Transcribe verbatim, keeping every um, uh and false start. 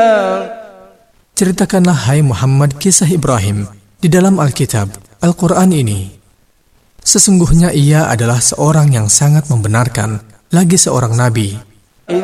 Ceritakanlah hai Muhammad kisah Ibrahim di dalam Alkitab, Al-Quran ini. Sesungguhnya ia adalah seorang yang sangat membenarkan, lagi seorang nabi.